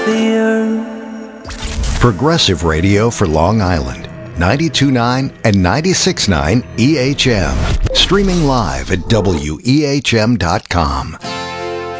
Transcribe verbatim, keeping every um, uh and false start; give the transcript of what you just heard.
the earth. Progressive Radio for Long Island, ninety-two point nine and ninety-six point nine E H M. Streaming live at W E H M dot com.